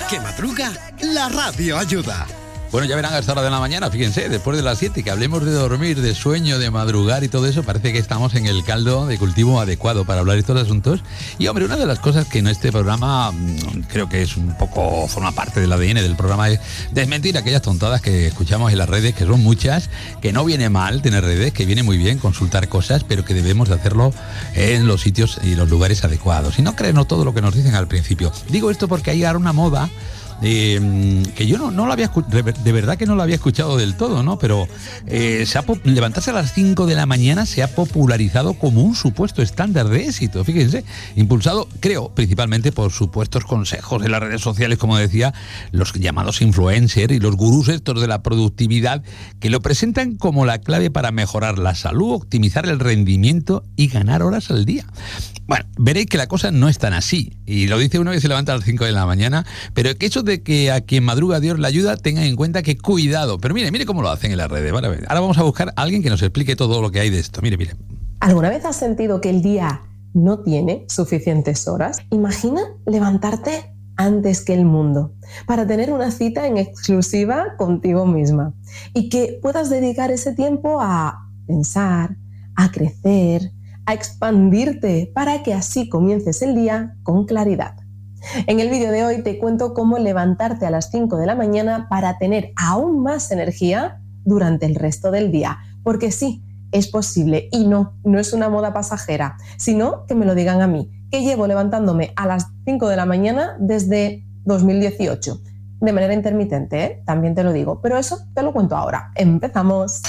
que madruga, la radio ayuda. Bueno, ya verán a esta hora de la mañana, fíjense, después de las 7, que hablemos de dormir, de sueño, de madrugar y todo eso, parece que estamos en el caldo de cultivo adecuado para hablar de estos asuntos. Y hombre, una de las cosas que en este programa creo que es un poco, forma parte del ADN del programa, es desmentir aquellas tontadas que escuchamos en las redes, que son muchas, que no viene mal tener redes, que viene muy bien consultar cosas, pero que debemos de hacerlo en los sitios y los lugares adecuados. Y no creernos todo lo que nos dicen al principio. Digo esto porque hay ahora una moda que yo no la había escuchado, de verdad que no la había escuchado del todo, ¿no? Pero levantarse a las 5 de la mañana se ha popularizado como un supuesto estándar de éxito, fíjense, impulsado, creo, principalmente por supuestos consejos en las redes sociales, como decía, los llamados influencers y los gurús estos de la productividad, que lo presentan como la clave para mejorar la salud, optimizar el rendimiento y ganar horas al día. Bueno, veréis que la cosa no es tan así, y lo dice uno que se levanta a las 5 de la mañana, pero que eso de que a quien madruga Dios le ayuda, tengan en cuenta que cuidado. Pero mire cómo lo hacen en las redes. Vale, ahora vamos a buscar a alguien que nos explique todo lo que hay de esto. Mire. ¿Alguna vez has sentido que el día no tiene suficientes horas? Imagina levantarte antes que el mundo para tener una cita en exclusiva contigo misma y que puedas dedicar ese tiempo a pensar, a crecer, a expandirte para que así comiences el día con claridad. En el vídeo de hoy te cuento cómo levantarte a las 5 de la mañana para tener aún más energía durante el resto del día. Porque sí, es posible y no es una moda pasajera, sino que me lo digan a mí, que llevo levantándome a las 5 de la mañana desde 2018. De manera intermitente, también te lo digo, pero eso te lo cuento ahora. ¡Empezamos!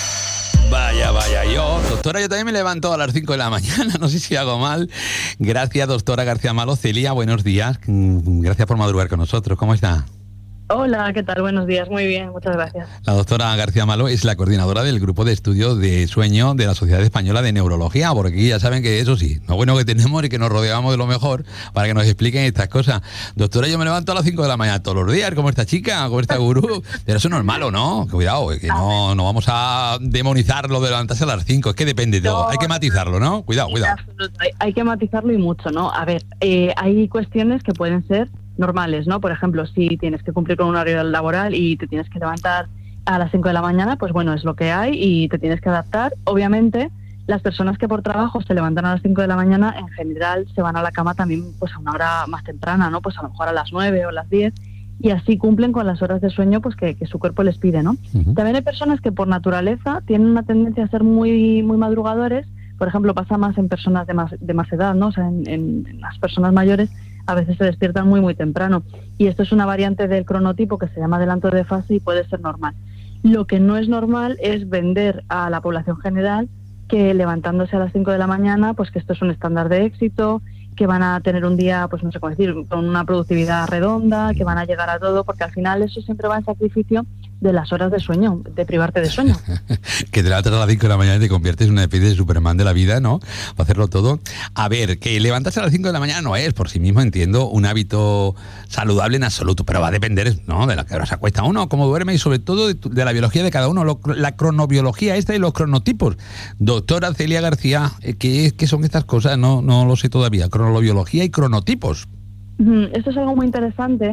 Vaya, doctora, yo también me levanto a las 5 de la mañana, no sé si hago mal. Gracias, doctora García Malo. Celia, buenos días, gracias por madrugar con nosotros, ¿cómo está? Hola, ¿qué tal? Buenos días, muy bien, muchas gracias. La doctora García Malo es la coordinadora del grupo de estudio de sueño de la Sociedad Española de Neurología, porque aquí ya saben que eso sí, lo bueno que tenemos y que nos rodeamos de lo mejor para que nos expliquen estas cosas. Doctora, yo me levanto a las 5 de la mañana todos los días, como esta chica, como esta gurú, pero eso no es malo, ¿no? Cuidado, que no vamos a demonizar lo de levantarse a las 5, es que depende de todo, hay que matizarlo, ¿no? Cuidado. Hay que matizarlo y mucho, ¿no? A ver, hay cuestiones que pueden ser normales, ¿no? Por ejemplo, si tienes que cumplir con un horario laboral y te tienes que levantar a las 5 de la mañana, pues bueno, es lo que hay y te tienes que adaptar. Obviamente, las personas que por trabajo se levantan a las 5 de la mañana, en general se van a la cama también pues a una hora más temprana, ¿no? Pues a lo mejor a las 9 o las 10 y así cumplen con las horas de sueño pues que su cuerpo les pide, ¿no? Uh-huh. También hay personas que por naturaleza tienen una tendencia a ser muy madrugadores. Por ejemplo, pasa más en personas de más edad, ¿no? O sea, en las personas mayores a veces se despiertan muy temprano y esto es una variante del cronotipo que se llama adelanto de fase y puede ser normal. Lo que no es normal es vender a la población general que levantándose a las 5 de la mañana, pues que esto es un estándar de éxito, que van a tener un día, pues no sé cómo decir, con una productividad redonda, que van a llegar a todo, porque al final eso siempre va en sacrificio de las horas de sueño, de privarte de sueño. Que te levantas a las 5 de la mañana y te conviertes en una especie de Superman de la vida, ¿no? Para hacerlo todo. A ver, que levantarse a las 5 de la mañana no es, por sí mismo entiendo, un hábito saludable en absoluto, pero va a depender, ¿no? De la que hora se acuesta uno, cómo duerme y sobre todo de la biología de cada uno, la cronobiología esta y los cronotipos. Doctora Celia García, ¿qué son estas cosas? No lo sé todavía. Cronobiología y cronotipos. Esto es algo muy interesante.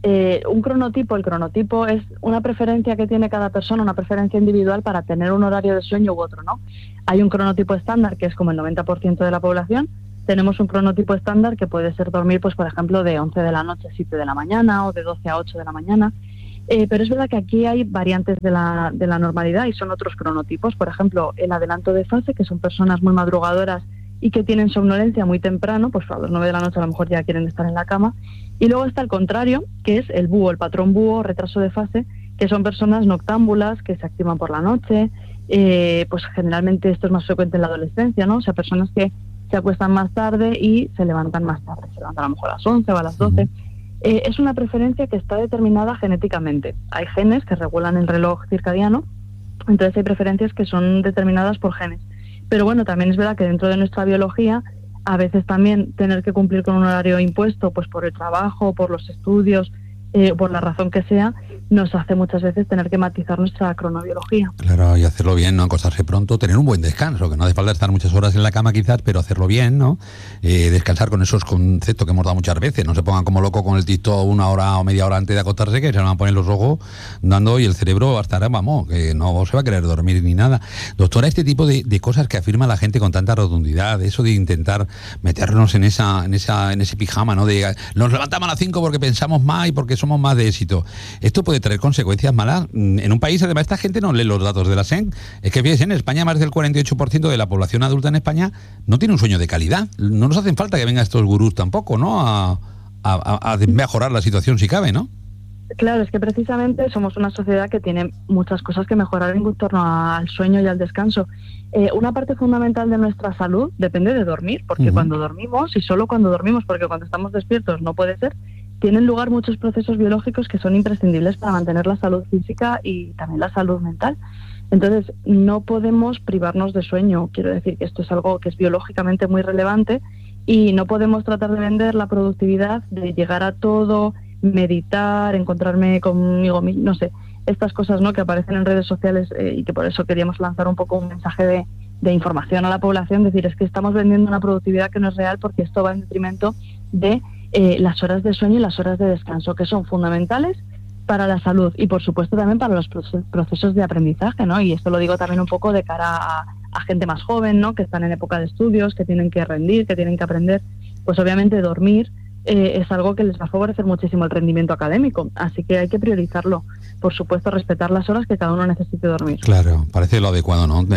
El cronotipo es una preferencia que tiene cada persona, una preferencia individual para tener un horario de sueño u otro, ¿no? Hay un cronotipo estándar que es como el 90% de la población. Tenemos un cronotipo estándar que puede ser dormir, pues por ejemplo, de 11 de la noche a 7 de la mañana o de 12 a 8 de la mañana. Pero es verdad que aquí hay variantes de la normalidad y son otros cronotipos. Por ejemplo, el adelanto de fase, que son personas muy madrugadoras y que tienen somnolencia muy temprano, pues a las 9 de la noche a lo mejor ya quieren estar en la cama. Y luego está el contrario, que es el búho, el patrón búho, retraso de fase, que son personas noctámbulas que se activan por la noche. Pues generalmente esto es más frecuente en la adolescencia, ¿no? O sea, personas que se acuestan más tarde y se levantan más tarde. Se levantan a lo mejor a las 11 o a las 12. Es una preferencia que está determinada genéticamente. Hay genes que regulan el reloj circadiano, entonces hay preferencias que son determinadas por genes. Pero bueno, también es verdad que dentro de nuestra biología, a veces también tener que cumplir con un horario impuesto, pues por el trabajo, por los estudios, por la razón que sea, nos hace muchas veces tener que matizar nuestra cronobiología. Claro, y hacerlo bien, no acostarse pronto, tener un buen descanso, que no hace falta estar muchas horas en la cama quizás, pero hacerlo bien, ¿no? Descansar con esos conceptos que hemos dado muchas veces, no se pongan como loco con el TikTok 1 hora o media hora antes de acostarse, que se van a poner los ojos dando y el cerebro va a estar, vamos, que no se va a querer dormir ni nada. Doctora, este tipo de cosas que afirma la gente con tanta rotundidad, eso de intentar meternos en ese pijama, ¿no? De nos levantamos a las 5 porque pensamos más y porque somos más de éxito. Esto puede traer consecuencias malas. En un país, además, esta gente no lee los datos de la SEN. Es que fíjense, en España más del 48% de la población adulta en España no tiene un sueño de calidad. No nos hacen falta que vengan estos gurús tampoco, ¿no? A mejorar la situación si cabe, ¿no? Claro, es que precisamente somos una sociedad que tiene muchas cosas que mejorar en torno al sueño y al descanso. Una parte fundamental de nuestra salud depende de dormir, porque cuando dormimos, y solo cuando dormimos, porque cuando estamos despiertos no puede ser, tienen lugar muchos procesos biológicos que son imprescindibles para mantener la salud física y también la salud mental. Entonces, no podemos privarnos de sueño. Quiero decir que esto es algo que es biológicamente muy relevante y no podemos tratar de vender la productividad, de llegar a todo, meditar, encontrarme conmigo mismo, no sé, estas cosas, ¿no?, que aparecen en redes sociales y que por eso queríamos lanzar un poco un mensaje de información a la población, decir, es que estamos vendiendo una productividad que no es real porque esto va en detrimento de las horas de sueño y las horas de descanso, que son fundamentales para la salud y por supuesto también para los procesos de aprendizaje, ¿no? Y esto lo digo también un poco de cara a gente más joven, ¿no?, que están en época de estudios, que tienen que rendir, que tienen que aprender. Pues obviamente dormir es algo que les va a favorecer muchísimo el rendimiento académico, así que hay que priorizarlo. Por supuesto, respetar las horas que cada uno necesite dormir. Claro, parece lo adecuado, ¿no?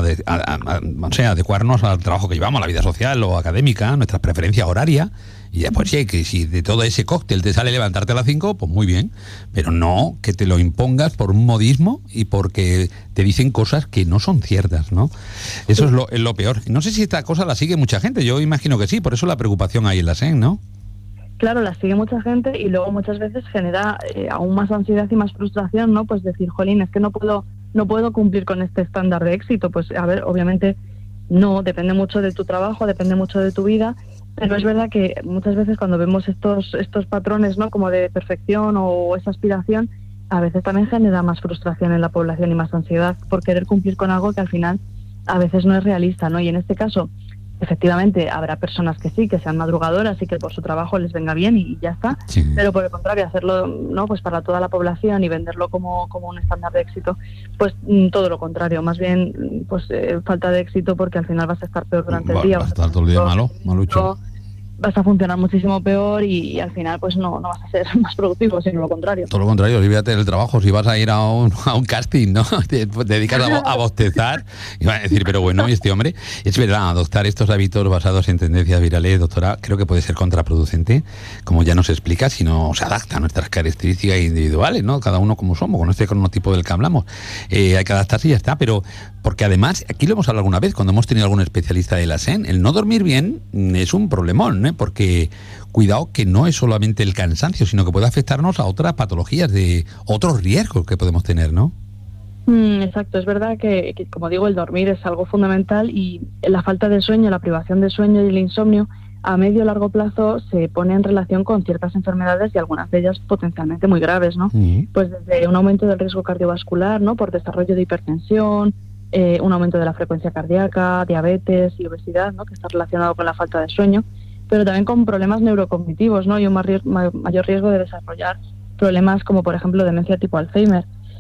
O sea, adecuarnos al trabajo que llevamos, a la vida social o académica, nuestras preferencias horarias. Y después sí, que si de todo ese cóctel te sale levantarte a las 5, pues muy bien, pero no que te lo impongas por un modismo y porque te dicen cosas que no son ciertas, ¿no? Eso sí. es lo peor. No sé si esta cosa la sigue mucha gente, yo imagino que sí, por eso la preocupación ahí en la SEN, ¿no? Claro, la sigue mucha gente y luego muchas veces genera aún más ansiedad y más frustración, ¿no? Pues decir, jolín, es que no puedo cumplir con este estándar de éxito. Pues a ver, obviamente no, depende mucho de tu trabajo, depende mucho de tu vida. Pero es verdad que muchas veces cuando vemos estos patrones, ¿no?, como de perfección o esa aspiración, a veces también genera más frustración en la población y más ansiedad por querer cumplir con algo que al final a veces no es realista, ¿no? Y en este caso, efectivamente, habrá personas que sí, que sean madrugadoras y que por su trabajo les venga bien y ya está, sí. Pero por el contrario, hacerlo, ¿no?, pues para toda la población y venderlo como un estándar de éxito, pues todo lo contrario, más bien pues falta de éxito, porque al final vas a estar peor durante el día. Vas a estar todo el día malucho. Vas a funcionar muchísimo peor y al final pues no vas a ser más productivo, sino lo contrario. Todo lo contrario, olvídate del trabajo. Si vas a ir a un casting, ¿no? Te dedicas a bostezar y van a decir, pero bueno, ¿y este hombre? Es verdad, adoptar estos hábitos basados en tendencias virales, doctora, creo que puede ser contraproducente, como ya nos explica, si no se adapta a nuestras características individuales, ¿no? Cada uno como somos, con este cronotipo del que hablamos. Hay que adaptarse y ya está, pero porque además, aquí lo hemos hablado alguna vez, cuando hemos tenido algún especialista de la SEN, el no dormir bien es un problemón, ¿no? Porque cuidado que no es solamente el cansancio, sino que puede afectarnos a otras patologías, de otros riesgos que podemos tener, ¿no? Exacto, es verdad que, como digo, el dormir es algo fundamental y la falta de sueño, la privación de sueño y el insomnio a medio o largo plazo se pone en relación con ciertas enfermedades y algunas de ellas potencialmente muy graves, ¿no? Pues desde un aumento del riesgo cardiovascular, ¿no?, por desarrollo de hipertensión, un aumento de la frecuencia cardíaca, diabetes y obesidad, ¿no?, que está relacionado con la falta de sueño, pero también con problemas neurocognitivos, ¿no?, y un mayor riesgo de desarrollar problemas como, por ejemplo, demencia tipo Alzheimer.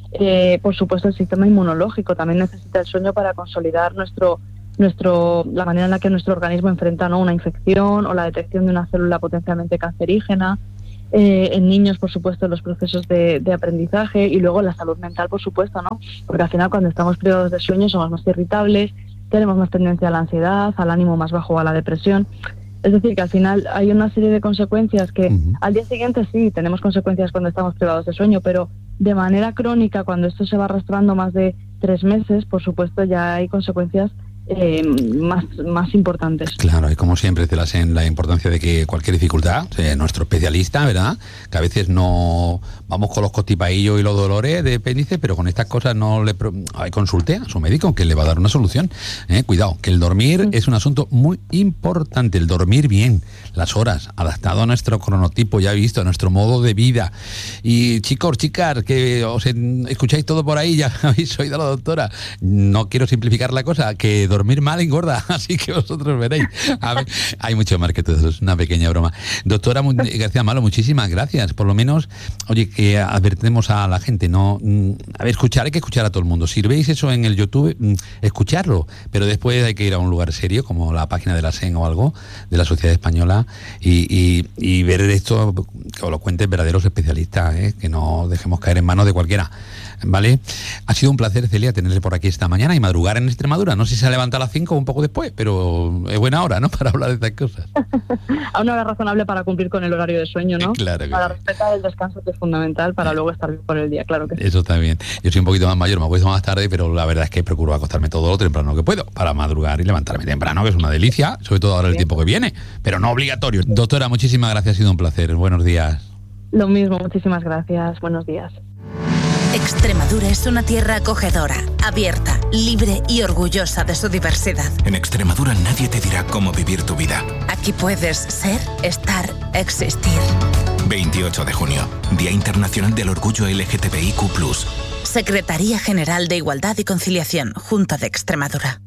Por supuesto, el sistema inmunológico también necesita el sueño para consolidar la manera en la que nuestro organismo enfrenta, ¿no?, una infección o la detección de una célula potencialmente cancerígena. En niños, por supuesto, los procesos de aprendizaje y luego la salud mental, por supuesto, ¿no? Porque al final, cuando estamos privados de sueño, somos más irritables, tenemos más tendencia a la ansiedad, al ánimo más bajo o a la depresión. Es decir, que al final hay una serie de consecuencias que al día siguiente sí tenemos consecuencias cuando estamos privados de sueño, pero de manera crónica, cuando esto se va arrastrando más de 3 meses, por supuesto, ya hay consecuencias más importantes. Claro, y como siempre te hacen la importancia de que cualquier dificultad, nuestro especialista, ¿verdad? Que a veces no vamos con los costipaillos y los dolores de apéndice, pero con estas cosas no le consulte a su médico, que le va a dar una solución. Cuidado, que el dormir es un asunto muy importante, el dormir bien, las horas, adaptado a nuestro cronotipo, ya he visto, a nuestro modo de vida. Y chicos, chicas, que os escucháis todo por ahí, ya habéis oído a la doctora, no quiero simplificar la cosa, que dormir mal engorda, así que vosotros veréis. A ver, hay mucho más que todo eso, es una pequeña broma. Doctora García Malo, muchísimas gracias. Por lo menos, oye, que advertemos a la gente, no, a ver, hay que escuchar a todo el mundo. Si veis eso en el YouTube, escucharlo, pero después hay que ir a un lugar serio, como la página de la SEN o algo, de la Sociedad Española, y ver esto, que os lo cuenten verdaderos especialistas, que no dejemos caer en manos de cualquiera. ¿Vale? Ha sido un placer, Celia, tenerle por aquí esta mañana y madrugar en Extremadura. No sé si se ha levantado a las 5 o un poco después, pero es buena hora, ¿no? Para hablar de estas cosas. A una hora razonable para cumplir con el horario de sueño, ¿no? Claro que para sí. Respetar el descanso, que es fundamental para luego estar bien por el día, claro que sí. Eso está bien. Yo soy un poquito más mayor, me acuesto más tarde, pero la verdad es que procuro acostarme todo lo temprano que puedo para madrugar y levantarme temprano, que es una delicia, sobre todo ahora el tiempo que viene, pero no obligatorio. Doctora, muchísimas gracias, ha sido un placer. Buenos días. Lo mismo, muchísimas gracias. Buenos días. Extremadura es una tierra acogedora, abierta, libre y orgullosa de su diversidad. En Extremadura nadie te dirá cómo vivir tu vida. Aquí puedes ser, estar, existir. 28 de junio, Día Internacional del Orgullo LGTBIQ+. Secretaría General de Igualdad y Conciliación, Junta de Extremadura.